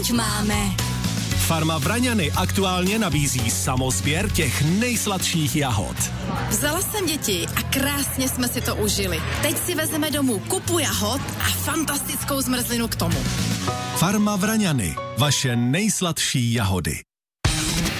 máme. Farma Vraňany aktuálně nabízí samosběr těch nejsladších jahod. Vzala jsem děti a krásně jsme si to užili. Teď si vezmeme domů kupu jahod a fantastickou zmrzlinu k tomu. Farma Vraňany, vaše nejsladší jahody.